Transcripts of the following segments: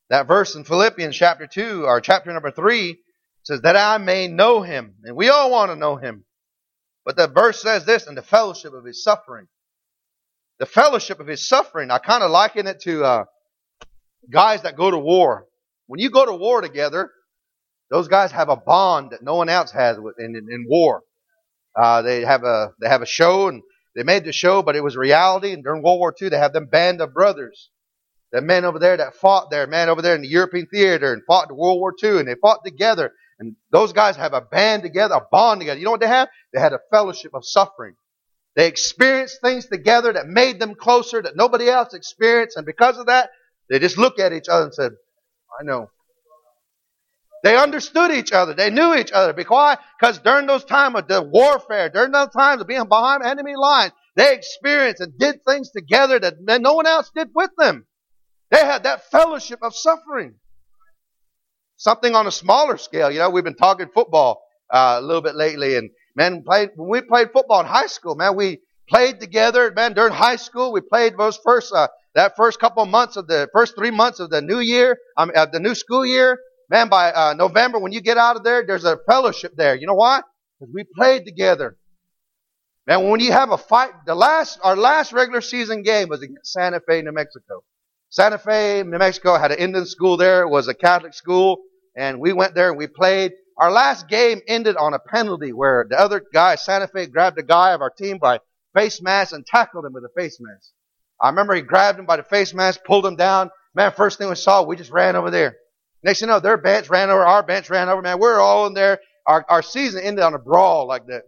That verse in Philippians chapter 2 or chapter number 3 says that I may know him. And we all want to know him. But the verse says this, in the fellowship of his suffering. The fellowship of his suffering. I kind of liken it to guys that go to war. When you go to war together, those guys have a bond that no one else has in war. They have a show, and they made the show, but it was reality. And during World War II, they have them band of brothers. The men over there that fought there, man over there in the European theater and fought in World War II, and they fought together. And those guys have a band together, a bond together. You know what they have? They had a fellowship of suffering. They experienced things together that made them closer that nobody else experienced. And because of that, they just looked at each other and said, I know. They understood each other. They knew each other. Because during those times of the warfare, during those times of being behind enemy lines, they experienced and did things together that no one else did with them. They had that fellowship of suffering. Something on a smaller scale. You know, we've been talking football a little bit lately. And man, when we played football in high school, man, we played together. Man, during high school, we played those that first couple of months of the first 3 months of the new year, the new school year. Man, by November, when you get out of there, there's a fellowship there. You know why? Because we played together. Man, when you have a fight, our last regular season game was against Santa Fe, New Mexico. Santa Fe, New Mexico had an Indian school there. It was a Catholic school. And we went there and we played. Our last game ended on a penalty where the other guy, Santa Fe, grabbed a guy of our team by face mask and tackled him with a face mask. I remember he grabbed him by the face mask, pulled him down. Man, first thing we saw, we just ran over there. Next thing you know, their bench ran over, our bench ran over. Man, we're all in there. Our season ended on a brawl like that.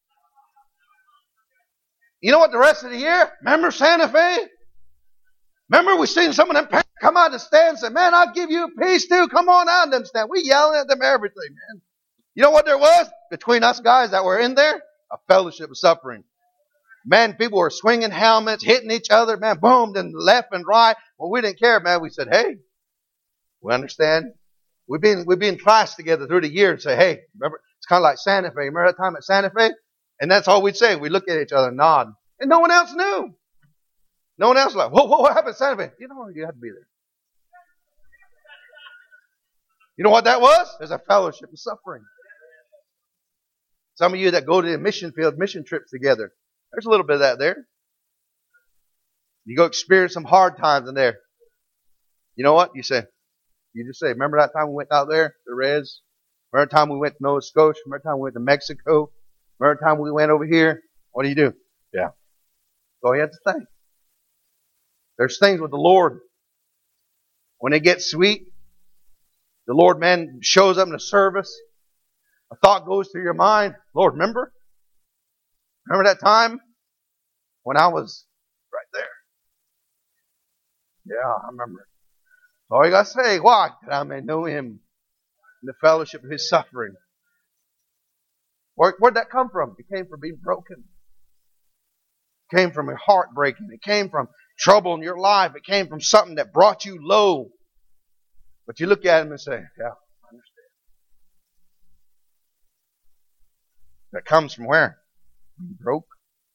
You know what the rest of the year? Remember Santa Fe? Remember we seen some of them parents come out of the stand and say, man, I'll give you a piece too. Come on out in them stand. We yelling at them everything, man. You know what there was? Between us guys that were in there? A fellowship of suffering. Man, people were swinging helmets, hitting each other, man, boom, then left and right. Well, we didn't care, man. We said, hey, we understand. We've been in class together through the year and say, hey, remember, it's kind of like Santa Fe. Remember that time at Santa Fe? And that's all we'd say. We look at each other and nod. And no one else knew. No one else was like, what happened at Santa Fe? You know, you had to be there. You know what that was? There's a fellowship of suffering. Some of you that go to the mission field, mission trips together, there's a little bit of that there. You go experience some hard times in there. You know what? You just say, remember that time we went out there, the Reds? Remember the time we went to Nova Scotia? Remember the time we went to Mexico? Remember the time we went over here? What do you do? Yeah. So you have to think. There's things with the Lord. When they get sweet, the Lord, man, shows up in the service. A thought goes through your mind. Lord, remember? Remember that time when I was right there? Yeah, I remember. So all you got to say, why? That I may know him in the fellowship of his suffering. Where'd that come from? It came from being broken. It came from a heartbreaking. It came from trouble in your life. It came from something that brought you low. But you look at him and say, yeah, I understand. That comes from where? Being broke.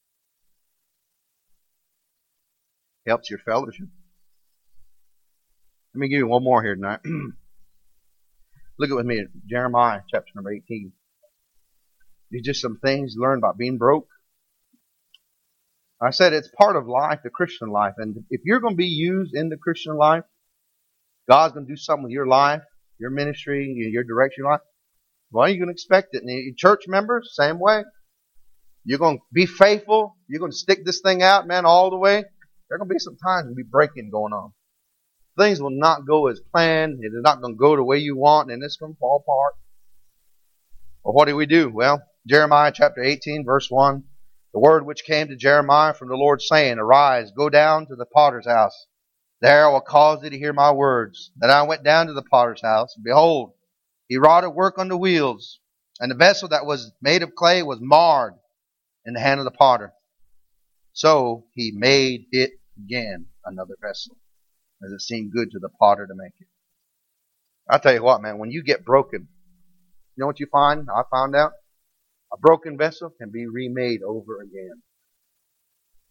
Helps your fellowship. Let me give you one more here tonight. Look at with me at Jeremiah chapter number 18. These are just some things learned about being broke. I said it's part of life, the Christian life. And if you're going to be used in the Christian life, God's going to do something with your life, your ministry, your direction in life. Well, you're going to expect it. And your church members, same way. You're going to be faithful. You're going to stick this thing out, man, all the way. There are going to be some times there'll be breaking going on. Things will not go as planned. It's not going to go the way you want, and it's going to fall apart. Well, what do we do? Well, Jeremiah chapter 18, verse 1. The word which came to Jeremiah from the Lord, saying, Arise, go down to the potter's house. There I will cause thee to hear my words. Then I went down to the potter's house, and behold, he wrought at work on the wheels, and the vessel that was made of clay was marred in the hand of the potter. So he made it again another vessel, as it seemed good to the potter to make it. I tell you what, man, when you get broken, you know what you find? I found out? A broken vessel can be remade over again.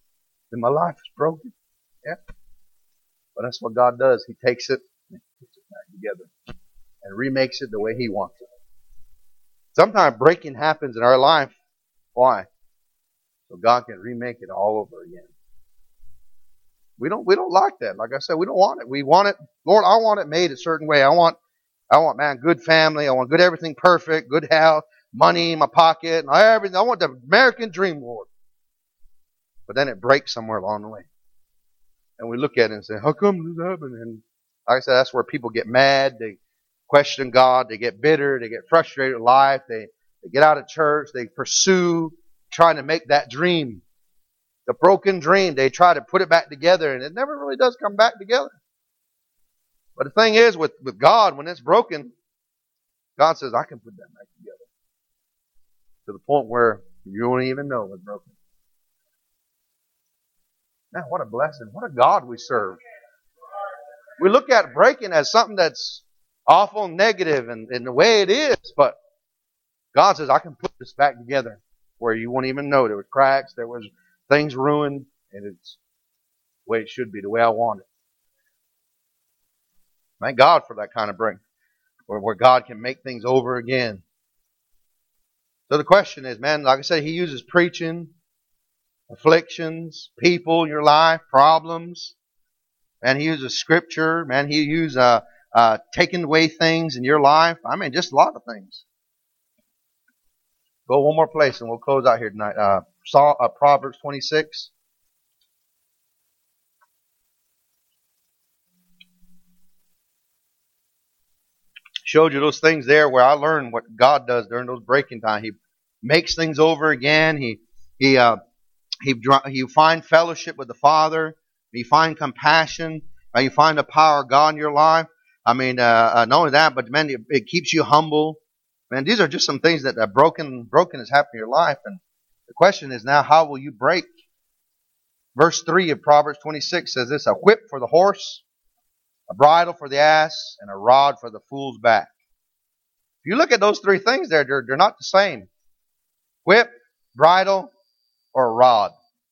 And my life is broken. Yeah. But that's what God does. He takes it and puts it together and remakes it the way He wants it. Sometimes breaking happens in our life. Why? So God can remake it all over again. We don't like that. Like I said, we don't want it. We want it, Lord, I want it made a certain way. I want, man, good family. I want good everything perfect, good health, money in my pocket, and everything. I want the American dream, Lord. But then it breaks somewhere along the way. And we look at it and say, how come this happened? And like I said, that's where people get mad. They question God. They get bitter. They get frustrated with life. They get out of church. They pursue trying to make that dream, the broken dream. They try to put it back together, and it never really does come back together. But the thing is, with God, when it's broken, God says, I can put that back together. To the point where you won't even know it's broken. Man, what a blessing. What a God we serve. We look at breaking as something that's awful, negative, and the way it is, but God says, I can put this back together where you won't even know. There was cracks, there was things ruined, and it's the way it should be, the way I want it. Thank God for that kind of break, where God can make things over again. So the question is, man, like I said, He uses preaching, afflictions, people in your life, problems. Man, He uses Scripture. Man, He uses taking away things in your life. I mean, just a lot of things. Go one more place and we'll close out here tonight. Proverbs 26. Showed you those things there where I learned what God does during those breaking times. He makes things over again. You find fellowship with the Father. You find compassion. You find the power of God in your life. I mean, not only that, but man, it keeps you humble. Man, these are just some things that are broken has happened in your life. And the question is now, how will you break? Verse 3 of Proverbs 26 says this: a whip for the horse, a bridle for the ass, and a rod for the fool's back. If you look at those three things there, they're not the same. Whip, bridle, or a rod.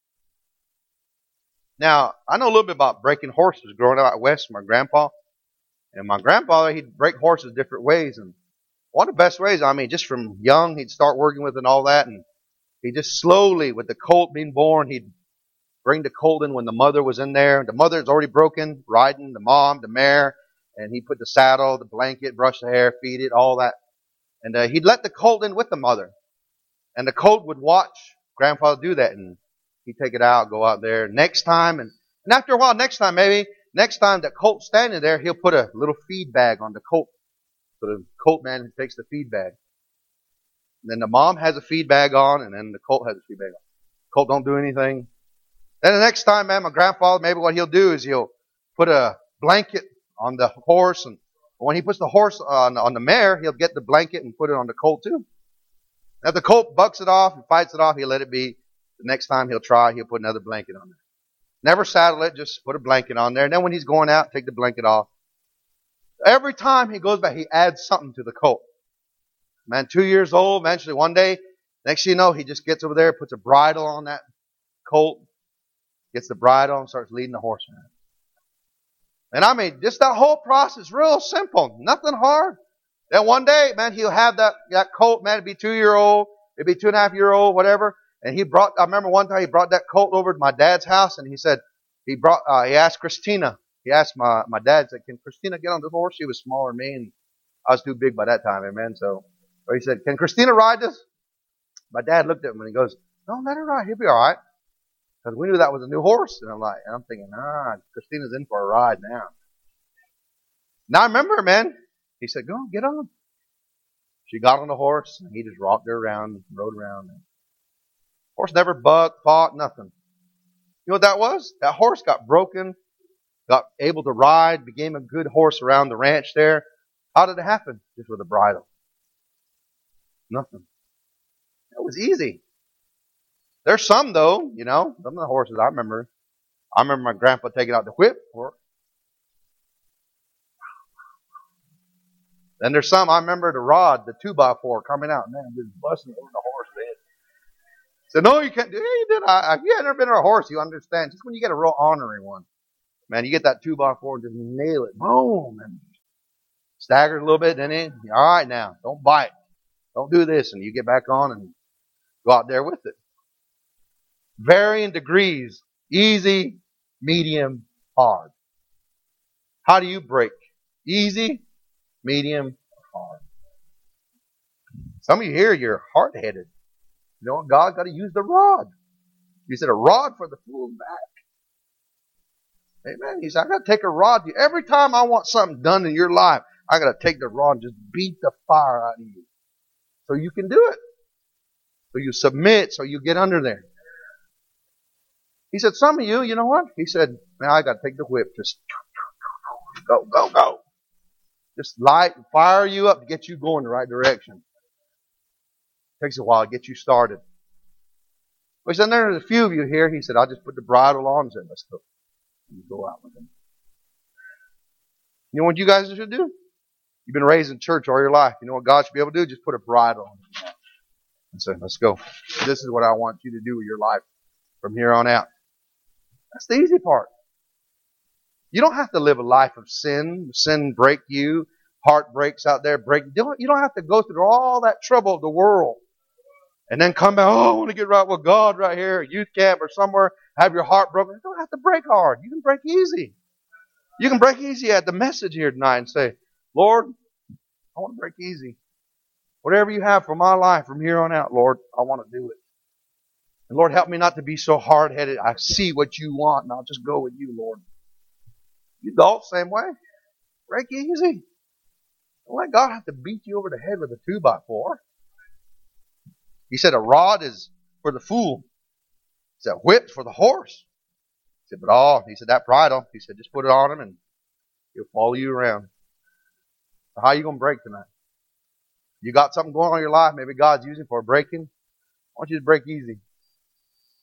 Now, I know a little bit about breaking horses growing up out west from my grandpa. And my grandfather, he'd break horses different ways. And one of the best ways, I mean, just from young, he'd start working with and all that. And he just slowly, with the colt being born, he'd bring the colt in when the mother was in there. The mother's already broken, riding the mom, the mare. And he'd put the saddle, the blanket, brush the hair, feed it, all that. And he'd let the colt in with the mother. And the colt would watch grandfather do that. And he'd take it out, go out there. Next time, and after a while, next time that colt's standing there, he'll put a little feed bag on the colt. So the colt man takes the feed bag. And then the mom has a feed bag on, and then the colt has a feed bag on. Colt don't do anything. Then the next time, man, my grandfather, maybe what he'll do is he'll put a blanket on the horse, and when he puts the horse on the mare, he'll get the blanket and put it on the colt too. Now, if the colt bucks it off and fights it off, he'll let it be. The next time he'll put another blanket on there. Never saddle it, just put a blanket on there. And then when he's going out, take the blanket off. Every time he goes back, he adds something to the colt. Man, 2 years old, eventually one day, next thing you know, he just gets over there, puts a bridle on that colt, gets the bridle and starts leading the horse around. And I mean, just that whole process, real simple, nothing hard. Then one day, man, he'll have that colt, man, it'd be 2-year-old, it'd be 2.5-year-old, whatever. And I remember one time he brought that colt over to my dad's house, and he said, he asked Christina, he asked my dad, said, can Christina get on the horse? She was smaller than me, and I was too big by that time, amen. So he said, can Christina ride this? My dad looked at him and he goes, no, let her ride, he'll be all right. Because we knew that was a new horse. And I'm thinking, Christina's in for a ride now. Now I remember, man, he said, go, get on. She got on the horse, and he just rocked her around, rode around. Horse never bucked, fought, nothing. You know what that was? That horse got broken, got able to ride, became a good horse around the ranch there. How did it happen? Just with a bridle. Nothing. It was easy. There's some, though, some of the horses I remember. I remember my grandpa taking out the whip for it. Then there's some, I remember the rod, the 2x4 coming out, man, just busting over the horse head. So no, you can't do it. Yeah, you did. You never been on a horse, you understand. Just when you get a real ornery one, man, you get that 2x4 and just nail it. Boom. And staggers a little bit, then all right now, don't bite. Don't do this. And you get back on and go out there with it. Varying degrees. Easy, medium, hard. How do you break? Easy, medium, hard. Some of you here, you're hard-headed. You know what? God's got to use the rod. He said a rod for the fool's back. Amen. He said, I got to take a rod. Every time I want something done in your life, I got to take the rod and just beat the fire out of you. So you can do it. So you submit, so you get under there. He said, some of you, you know what? He said, man, I got to take the whip. Just go, go, go. Just light and fire you up to get you going the right direction. Takes a while to get you started. Well, he said, there's a few of you here. He said, I'll just put the bridle on and said, let's go. And you go out with him. You know what you guys should do? You've been raised in church all your life. You know what God should be able to do? Just put a bridle on and say, let's go. This is what I want you to do with your life from here on out. That's the easy part. You don't have to live a life of sin. Sin break you. Heartbreaks out there break. You don't have to go through all that trouble of the world. And then come back, I want to get right with God right here at youth camp or somewhere, have your heart broken. You don't have to break hard. You can break easy. You can break easy at the message here tonight and say, Lord, I want to break easy. Whatever you have for my life from here on out, Lord, I want to do it. And Lord, help me not to be so hard-headed. I see what you want and I'll just go with you, Lord. You adults, same way. Break easy. Don't let God have to beat you over the head with a 2x4. He said a rod is for the fool. He said a whip's for the horse. He said, he said that bridle, he said, just put it on him and he'll follow you around. So how are you going to break tonight? You got something going on in your life, maybe God's using for a breaking. I want you to break easy.